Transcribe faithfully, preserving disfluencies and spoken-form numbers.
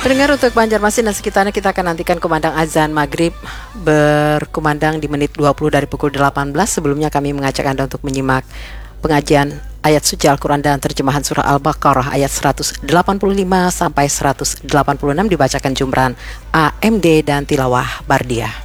Pendengar, untuk Banjarmasin dan sekitarnya kita akan nantikan kumandang azan maghrib berkumandang di menit dua puluh dari pukul delapan belas. Sebelumnya kami mengajak Anda untuk menyimak pengajian ayat suci Al-Quran dan terjemahan surah Al-Baqarah ayat seratus delapan puluh lima sampai seratus delapan puluh enam dibacakan Jumran A M D dan Tilawah Bardiah.